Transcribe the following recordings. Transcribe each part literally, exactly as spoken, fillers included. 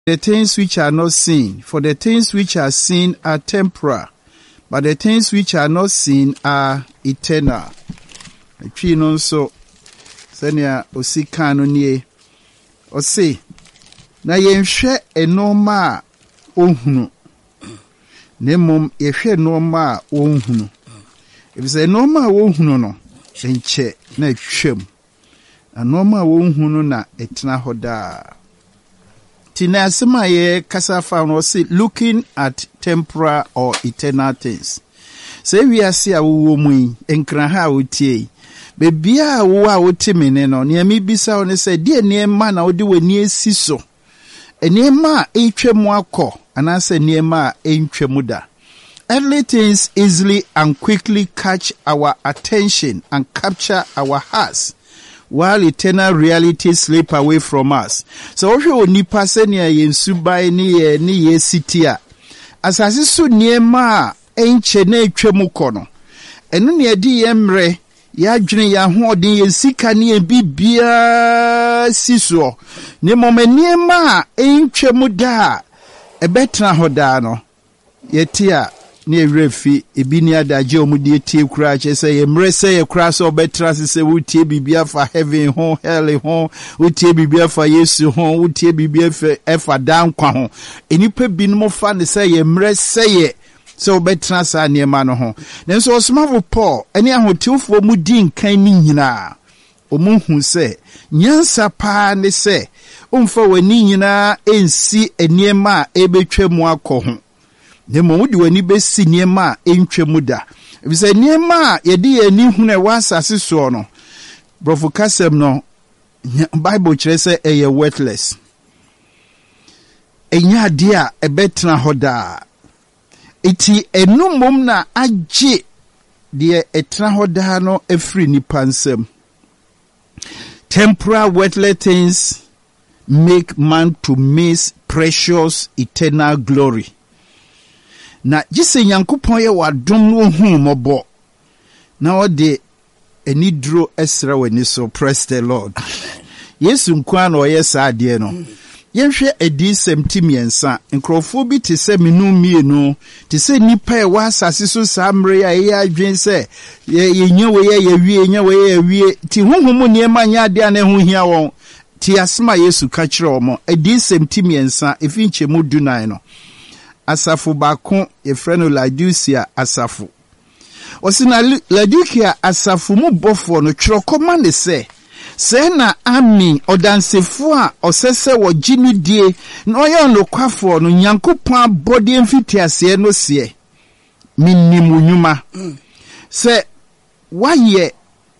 the things which are not seen, for the things which are seen are temporal, but the things which are not seen are eternal. Etwi no so senia osika no nie o se na yenhwe enoma a ohunu nemom yehwe enoma a ohunu ebise enoma a ohunu no enche na etwam enoma a ohunu na etena hoda tina asema ye kasa fa no se looking at temporal or eternal things. Say we are see a wo mu enkran ha otie bebia wo a wotimene no ne mi bisa one say de niema na wode wani esi so eniema etwemu akọ anase niema entwemu da. Earthly things easily and quickly catch our attention and capture our hearts, while eternal realities slip away from us. So ohwe onipa se ne yensubai ni ye ni ye sitia asase so niema enche na etwemu kọ no enu ne edi yemre ya dwene ya ho odin ye sika ne bibia siso ne momaniema entwemu da ebetra hoda no yetia ne refi ebini adaje omudi etie kura che se ye mre se ye kura so betra se wutie bibia fa heaven ho hell ho wutie bibia fa yesu ho wutie bibia fa efa dan kwa ho enipa binum fa ne se ye mre se ye so betra sa niema no ho nenso osmavo Paul eni ahotiofo mu di nkan ni nyina omuhu se nyansa pa ne se umfa wani nyina ensi eniema ebetwemu akọ ho nemo wudi wani besi niema entwemu da ebise niema yedi ani hunu e wasase so no brofo kasem no Bible kire se eye worthless enya de a ebetra hoda iti enumom na agye de etra hoda no afri ni pansem. Temporal worldly things make man to miss precious eternal glory. Na jise Nyankopon ye wadom no hu mobo na ode enidro esra wani so. Praise the Lord. Yesu nkwa na oye sa de no yenhwe edi semtimiensa nkrofo bi te se menu mienu te se nipa e wa asase so samre ya ye adwen se ye nyewe ye ye wie nyewe ye wie ti huhumu niema nya de na hu hia won ti asema Yesu ka kire omo edi semtimiensa efinche mu dunan no asafu bako ye freno Laodicea asafu osina Laodicea asafu mu bofo no twirokoma ne se sena ami odansefo a osese wo ginudie no ye nokwafo no Nyankopon abode mfitiase no se minimunyuma se waye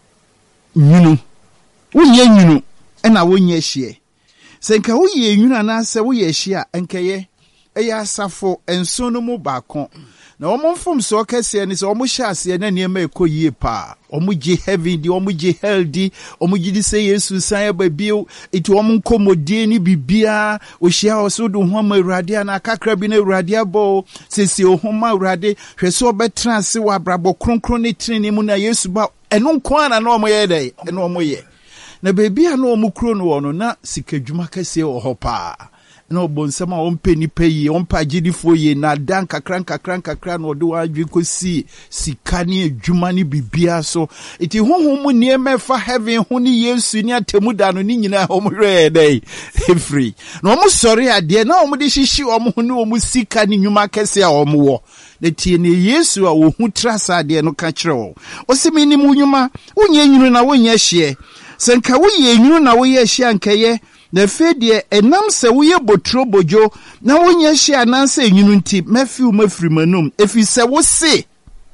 nyunu woye nyunu ena wonye hie se nka woye nyunu na se woye hie enkaye eya asafo enso no mu baako na omomfom so kese ni so omuhyase na niema ekoyie pa omugi heaven di omugi hell di omugi di se Yesu san babio eti omunkomodie ni bibia ohia oso do ho ma urade na kakra bi na urade abo sesi ohoma urade hwese obetra ase wa brabo kronkron ne trene mu na Yesu ba eno nko ana na omoye dai eno omoye na bebia na omukro no wono na sikadwuma kese ohopa no bonsama ompeni peyi ompa gidifo ye na dan kakran kakran kakran no do adwi kosi sikani adwuma ni bibia so iti honhom niema fa heaven ho ni Yesu ni atemuda no ni nyina omhwe dai free no omo sori ade na omo de hihyi omo ho ni omo sikani nwuma kese a omo wo na tie ni Yesu a wo hu trasa ade no ka kire wo osimi ni munwuma wonye nyunu na wonye hye senka woye nyunu na woye hye ankaye na fedie enam se woye botro bojo na wonye hye ananse enyunu nti mafi u mafiri manum efi se wo se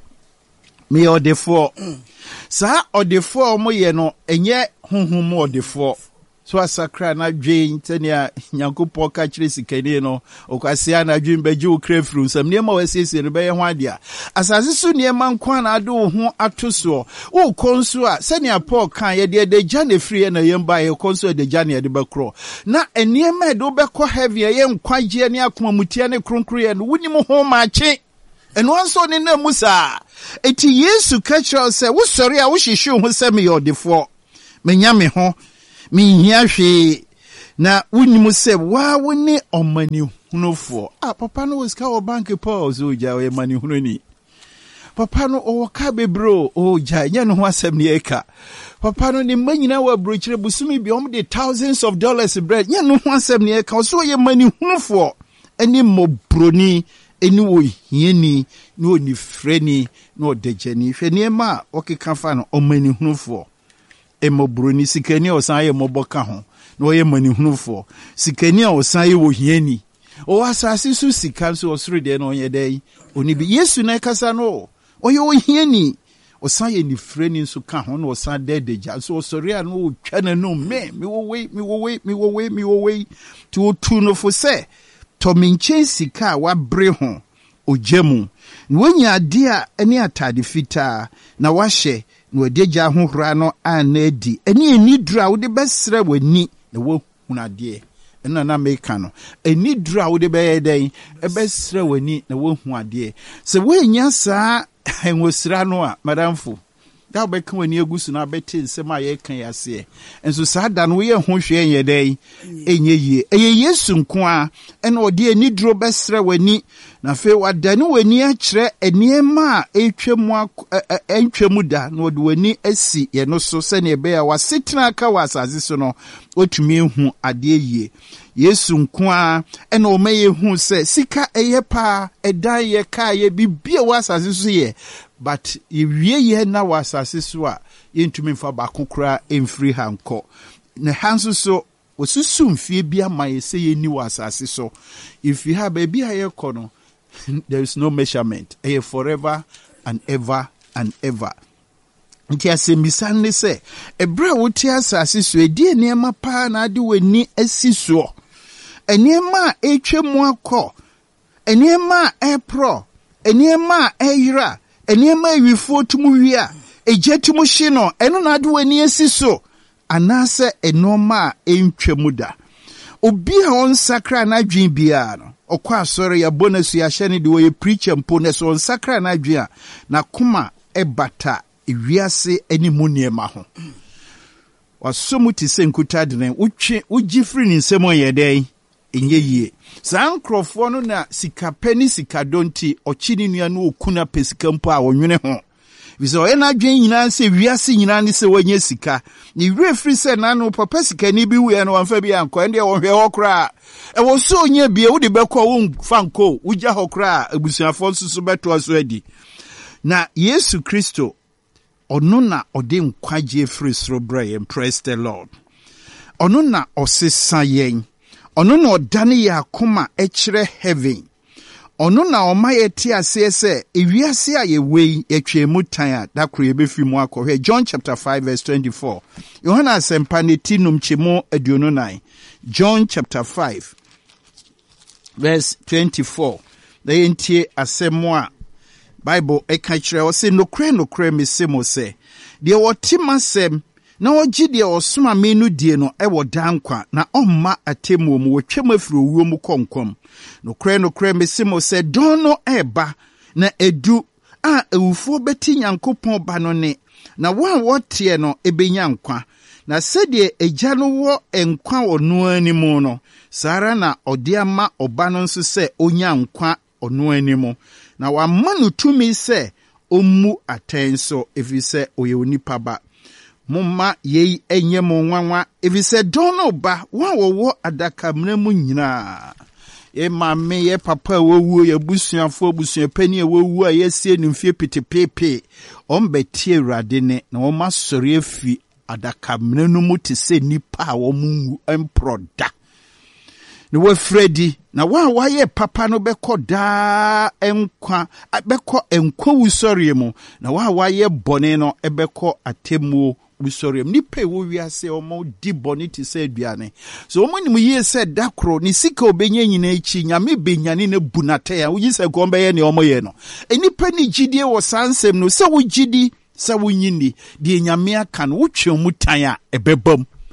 me odefo sa odefo omo ye no enye honhom odefo so asakra na dwen tania Nyankopon ka kire sikani no okwasia na dwen baji okrafru nsam ne ma wasiesie no beye ho adia asase so ne ma nkwa na ade wo ho atoso wo konso a senia Paul kan ye de de jane free na yemba ye konso de jane de bakro na eniema de obekọ heavy ye nkwaje ne akoma mutia ne kronkro ye no wuni mo ho maache eno anso ne na musa eti Yesu ka kire se wo sori a wo hihye ho se me yodefo menya me ho mi hia hwe na wunimu se wa woni omani hunofo ah papa no was ka o bank pause o ja o mani hunoni papa no o ka bebro o ja nya no ho asem ne eka papa no ni manyina wa brochire busumi bi om de thousands of dollars bread nya no ho asem ne eka so ye mani hunofo eni mobroni eni wo hieni no ni freni no dejeni hwene ma o keka fa no omani hunofo e mobroni sikani o san ye moboka ho no ye mani hunofo sikani o san ye wo hieni o asase su sika so osoro de no ye dai oni bi Yesu na kasa no o ye wo hieni o san ye ni freni so ka ho no o san de deja so osori a no twa na no me me wo we me wo we me wo we me wo we ti o tu no fo se to minche sika wa bre ho ojemu ni wonya ade a eni atade fita na wahye na wadeja ho hora no anadi eni eni dura wo de besra wani na wo hunade ena na meka no eni dura wo de be den e besra wani na wo huade se wo nya saa enwosira no a madamfo da be kan wani egusu na bete nsem a ye kan yase enso saa da no wo ye ho hwe ye den enye yie eye Yesu nko a ena ode eni duro besra wani na fe wadane wani a kire eniema a etwemu entwemu da na ode wani asi ye no so se ne be ya wasetena ka wasaze so no otumi ehu ade yie Yesu nko a ena o maye hu se sika eye pa edan ye ka ye bibie wasaze so ye but iwie ye na wasase so a yentumi mfa ba kokora emfiri hanko na hanso so osusu mfie bia maye se ye ni wasase so if you have baby aye kono there is no measurement aye forever and ever and ever nti asembisan se ebra woti asase so edi niema pa na ade wani asiso eniema etwemu akọ eniema epro eniema eyira eniema ewifo tumu wia ejetumu hye no eno na ade wani asiso anase enoma entwemu da obi a on sakra na dwen bia no okwa asore ya bonus ya hye de we preacher mpo ne so on sakra na dwen a na kuma ebata ewiase animu niema ho wasomu ti senkuta de utwe ugifri ni nsemo yedai enye yie saa nkrofo no na sika pani sika donti ochini nua no okuna pesika mpo a wonwene ho biso e na dwen nyina se wiase nyina ne se wanye sika ni refri se na no papa sika ni bi wu no wamfa bi anko ende wo hwe hokra e wo so nya bi e wo de bekọ wo fanko ugya hokra abusuafo nsusu beto so adi na Yesu Kristo ono na ode nkwaje free soro bra praise the Lord ono na osesa yen ono na odane ya akoma ekire heaven ono na oma yeti ase se ewiase a ye wei etwemu tan a dakro ye befi mu akọhwe John chapter five verse twenty-four Yohana asempa ne tinum chemo aduonu nine John chapter five verse twenty-four da yentie asemo a Bible eka kire o se nokre nokre mesemo se de wotimasem na ogi de osoma menu die no e wodankwa na omma atemu mu wotwem afiro wuo mu konkom nokre nokre mesemo se dono eba na edu a ewufo beti Nyankopon ba no ne na wan wotie no ebenya nkwa na sede egya no wo enkwa ono animu no sara na ode ama oba no nso se onya nkwa ono animu na wa manu tumi se omu atenso efise oye onipa ba mumma yei enye mo nwanwa efise dono ba wa wo adaka mnamu nyina e mamme ye papa wowu ye busuafo busuapani wowu a yesie nimfie pitepepe ombetie Awurade ne na wo masori afi adaka mnanu mu te se nipa a wo mu emproda ni we Fredi na wa wa ye papa no beko da enkwa beko enkwa wusori mu na wa wa ye bone no ebeko atemu wusori mu nipa wo wiase omo di bone ti se aduane so omo ni mu ye se dakro ni sika obenye nyina echi nyame benyane na bunate ya wuyi se gombe ye ne omo ye no enipa ni gidie wo sansem no se wo gidi se wo nyini de nyame aka no wotwe mu tan a ebebam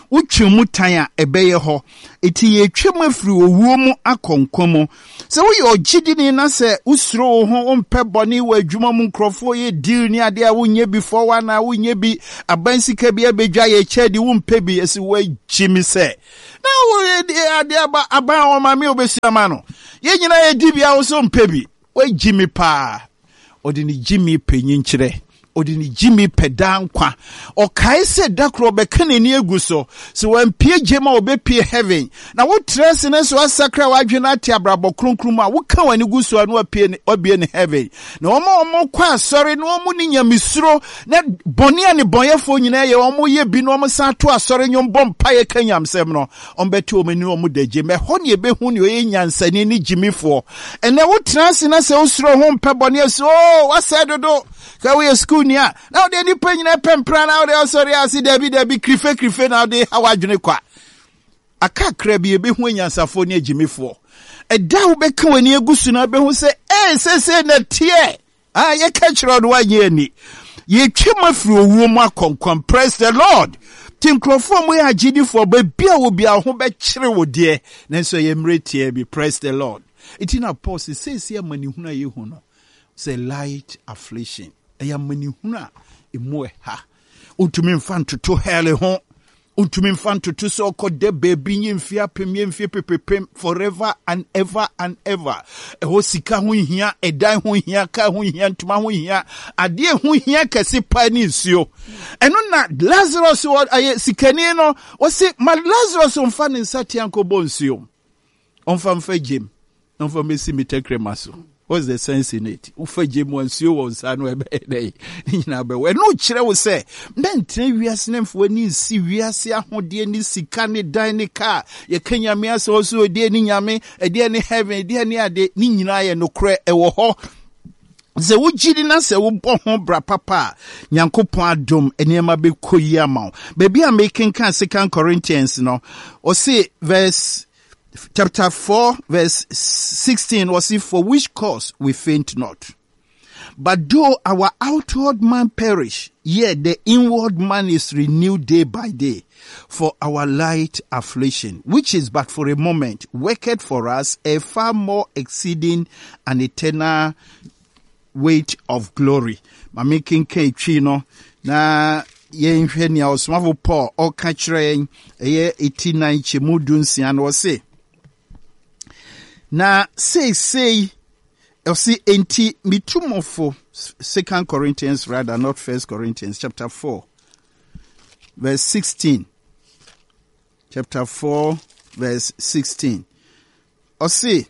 wotwe mu tan a ebeye ho eti ye twem afiri owuo mu akonkomo se wo ye ogidini na se usuro ho ompe boni wa adwuma mu nkrofo ye deal ni ade a wonye before one a wonye bi abansika bi abedwa ye chedi wo mpe bi esi wa jimi se na wo ade aba aba o ma me obesiama no ye nyina ye di bia wo so mpe bi wa jimi pa odini jimi penyin kire odini jimi pedan kwa o kai se dakro be kanani eguso so wan pie jema obepie heaven na wo tres ne so asakra wadwena ati abrabo kronkrum a wo ka wani guso anu apie ne obie ne heaven na omo omo kwa asore na omo ni nyamisuro na boni ani bonyefo nyina ye omo ye bi no omo sa to asore nyom bompa ye kanyamsem no ombeti omani omo daje me ho ne ebe hu ne oye nyansani ni jimifo ene wo tres na se usuro ho mpe boni eso wasa dodo ka we school nia now they ni pe nyina pempra now they sorry asi debi debi krife krife now they hawadwene kwa akakra bi ebe hu anyansafo ne agimifo eda wo be ka wani egusu na be hu se eh se se na tie ah ye ka kiro do wanye ani ye twema firi owuo mu akonkon. Praise the Lord. Tinkrofo mu ya agidifo ba bia wo bia ho be kire wo de nanso ye mretie bi. Praise the Lord. Itina Paul se se ya mani huna ye hu no say light affliction eya mani huna emu ha utumi mfa ntoto hele ho utumi mfa ntoto so kode baby nyimfia pemie mfie pepepem forever and ever and ever eho sika ho hia edan ho hia ka ho hia ntuma ho hia ade ho hia kase pa ni nsuo eno na Lazarus wo aye sikani no wo se ma Lazarus mfa ne nsati ankobo nsuo onfa mfa gem onfa mesi mitekrema so. What's the sense in it? Ufa jemu ansio wo nsa no ebe dey. Ni na be we no kire wo se. Ndentre wiase nemfo ni si wiase ahode ni sika ni dan ni car. Ye kanyame ase oso ode ni nyame, ede ni heaven, ede ni ade ni nyina ye nokre ewo ho. Ze wo gidi na se wo bo ho bra papa Nyankopon adom enema be koyi ama. Baby am making kan Second Corinthians no. O say verse chapter four, verse sixteen was it for which cause we faint not. But though our outward man perish, yet the inward man is renewed day by day. For our light affliction, which is but for a moment, worketh for us a far more exceeding and eternal weight of glory. Ma making K chino na ye nhwe ni osmavo Paul o ka kire ye eighty-nine chemudun sian wo se na say say you see enti mitumofo Second Corinthians rather not First Corinthians chapter four verse sixteen chapter four verse sixteen o see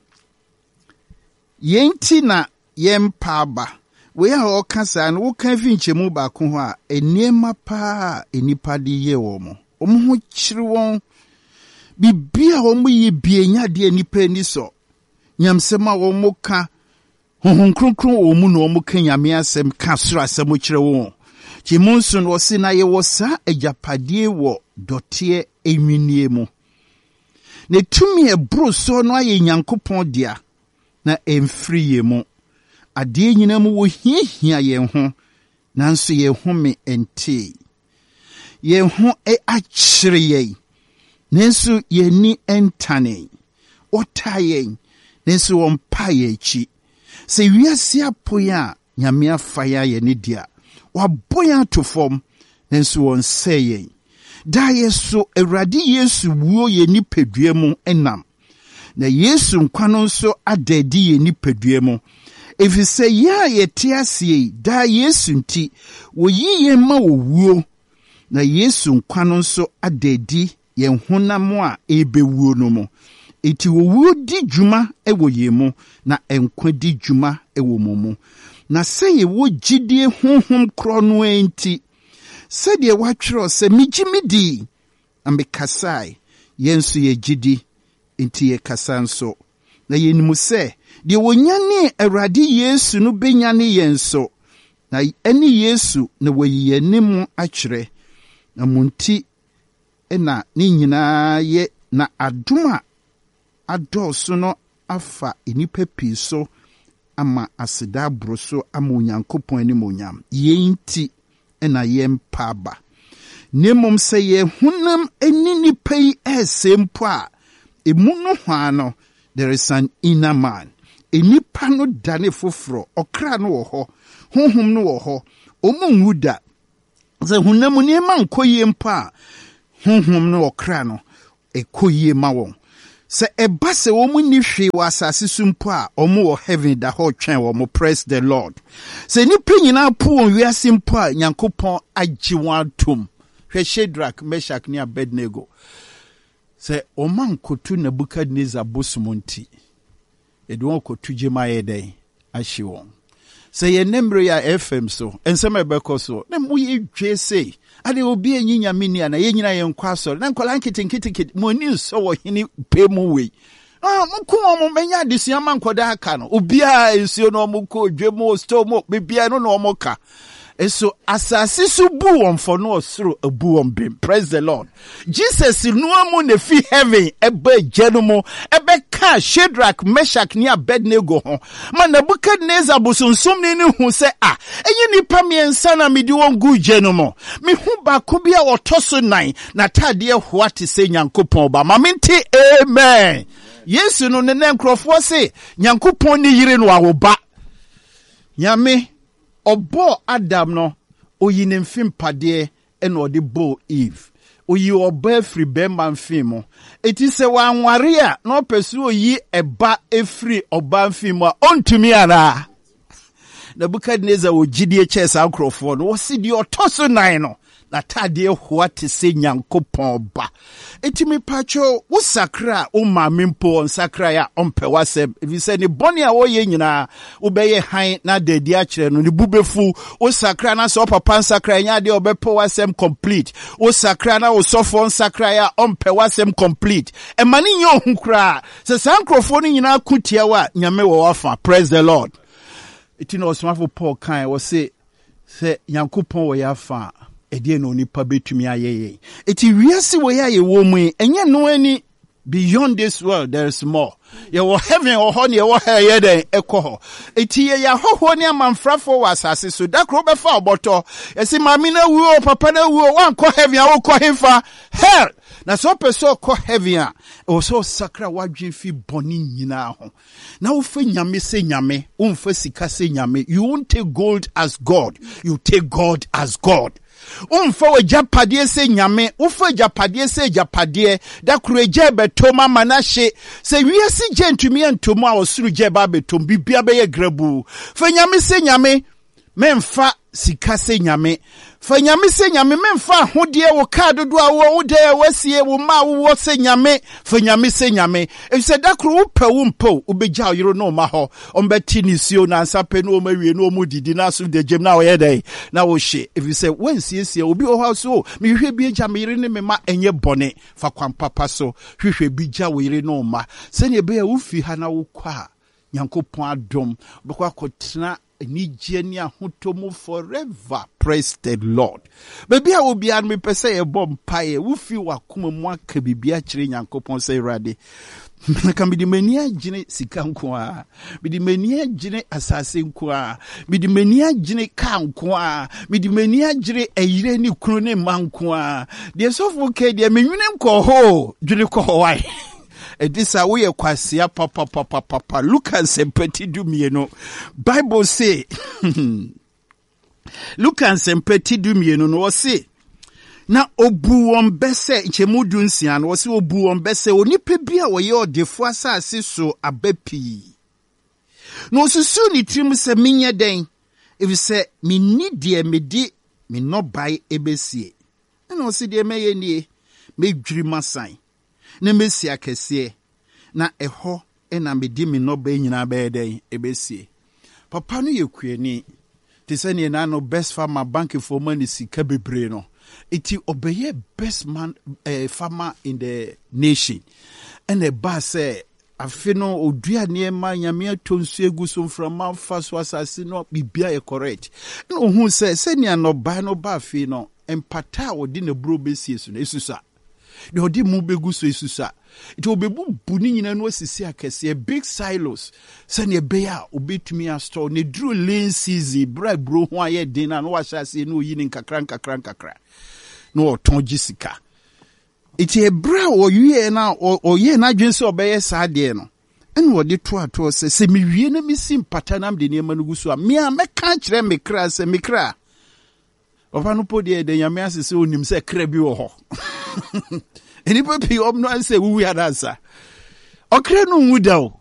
yenti na yempaba we ha o kasa na wo kan fi nchemu ba ko ho a eniema pa enipa di ye wo mo omo ho kire won bibia wo mo ye bienya de enipa ni so nyamsema wo mo ka honhon kronkron wo mu no mo ka nyame asem ka soro asem kire wo chimunso no se na ye wo sa ajapadie wo dote eminie mu ne tumi ebro so no aye Nyankopon dia na emfiri ye mu ade nyina mu wo hiahia ye ho nanso ye home ente ye ho e akire ye nanso ye ni entane otaye nanso wompa ye chi se wiase apoya nyame afaya ye ne dia waboya to form nanso won seye da yeso Awurade Yesu wuo ye ni pedua mu enam na Yesu nkwa no nso adadi ye ni pedua mu efise ya ye tiasie da Yesu nti wo yiye ma wo wuo na Yesu nkwa no nso adadi ye honam a ebewuo no mu eti wo wuo di djuma ewo ye mu na enkwa di djuma ewo mu mu na seye wo gidie honhom kro no enti sede watwero se migimidi ambe kasai yensu ye gidi enti ye kasanso na yenimu se de wonyane Awurade Yesu no benyane yenso na eni Yesu na wayiye nimu akire na munti ena ni nyina ye na aduma adoso no afa enipa piso ama aseda broso ama Onyankopon ani monyam yenti ena yempaba Nemom se ye hunam enini pay esempa. Emuno hwano, there is an inner man. Enipa no dane foforo, okra no wo ho, honhom no wo ho, omunwuda. Ze hunam ni ma nkoye mpa, honhom no okra no ekoye ma won. Se eba se omu ni hwe wa asase sumpo a omu wo heaven da ho twen wo mo praise the Lord. Se ni pe nyina po won wiase mpo a Nyankopon agye won atom. Hwe Shadrach, Meshach ni Abednego. Se oman kotu Nebukadnezar bosumonti. Edwon kotu jemaye den ahye won. Se ye nemre ya F M so, ensema beko so. Na mo ye dwe sei. Ade obi enyinya mini ana ye nyina ye nkwa so. Na nkola nkitinkitikit mo ni so wo hini pe mu we. Ah, mko mo menya adesua man koda aka no. Obi a ensuo no mo ko dwemo sto mo bibia no no mo ka. Eso asase su bu won for no osoro abu won bim. Praise the Lord. Jesus no amu ne fi heaven ebe jenumo ebe ka Shadrach, Meshach ni Abednego ho. Man Nebukadnezar bosunsum ni ni hu se ah enye nipa miensa na medi won gu jenumo. Me hu ba ko bia otoso nine na tade ho ate se Nyankopon ba. Ma mente amen. Yesu no ne nkrofo se Nyankopon ni yire no awoba. Nyame Obo Adam no oyi ne mfim pade eno de bo Eve oyi oba free be man fim eti se wanware a no pesu oyi eba efri oba fim a ontumi ara Nebukadnezar ogidie chesa akrofo no wosi di otoso nine no na tade ho ate se Nyankopon ba eti me pacho wo sakra o mamempo on sakra ya ompe wasem if say ne boni a wo ye nyina wo beye han na dadi a kire no ne bubefu wo sakra na so papa sakra nya de obepo wasem complete wo sakra na wo sofo sakra ya ompe wasem complete e mani nyo hunkra se sankrofo ni nyina kutia wa nyame wo wafa praise the Lord eti no smafo Paul kan wo say se Nyankopon wo ya fa Edie no nipa betumi ayeye. Eti wiase wo ya ye wo mu enye no ani beyond this world there is more. Ye wo heaven or ho ne ye wo ha ye den ekoho. Eti ye ya hoho ne amanfrafo wa asase so da kro be fa oboto. Yesi mami na wuo papa na wuo wan ko heaven a wo ko hefa hell. Na so peso ko heaven a o so sakra wadwen fi boni nyina ho. Na wo fe nyame se nyame, wo mfa sika se nyame. You won't take gold as God. You take God as God. Umfa we japadie se nyame, ufa japadie se japadie, da kureje betoma manashe, se wiasi jentumi antomo a osuru jeba betom, bibia beye grebu. Fe nyame se nyame, memfa sika se nyame. Fe nyame se nyame, memfa hodie wo kado dua wo ude wesie wo ma wo se nyame. Fe nyame se nyame. If se da kuru upe umpo, ubeja yiro no maho, ombeti nisio na ansape no mewe no mudidi na su de jem na oyede na wo she. If you say when siesie obi o ha so, me hwe bi eja me yire ne me ma enye bone fa kwan papa so, hwe bi ja wo yire no ma. Se ne be ya ufi ha na wo kwa Nyankopon adom, bekwa kotena ni jeni ahutomo forever. Praise the Lord. Baby a obi an me pese e bom pae wo fi wakoma mu aka bibia kire Nyankopon se irade. Naka midi mani agine sika nko a, midi mani agine asase nko a, midi mani agine ka nko a, midi mani agire eyire ni kunu ne manko a. De sofo ke de menwune nko ho, dwene ko ho wai. Edisa we kwasia papa papa papa Lucas empati dumieno Bible say Lucas empati dumieno no say na obu won bese nchemudu nsia no say obu won bese onipa bia wo ye odefo asase so abapi no susu ni trim se menye den if say me need de me di me no buy ebesie na o se de meye nie me dwiri masan na mesi akese na eho ena medi mi no ba nyina ba den ebesie papa no yekuani te se ne na no best farmer bank for money sika bebre no iti obeye best man uh, farmer in the nation and the ba say afi no odua ne ma nyame atonsu egu so from fa so asase no bibia e correct no hu se se ne no ba no ba afi no empata odi na bro besie so na esusa de odi mu begu so esusa it obebu buni nyina no asisi akese big silos se ne be ya obetumi astore ne dru lean season bra bro ho aye din na no wa hyase no yi ni nkakra nkakra nkakra no oton gisika iti ebra o yie na o ye na dwen se obeye saa de no ene wo de to ato se se me wie na me sim patanam de ne manugu so a me a meka kire me kra se me kra ofa no podi de nyame asese onim se kra bi wo ho eni papi om no anse wu ya dansa okra no wu da o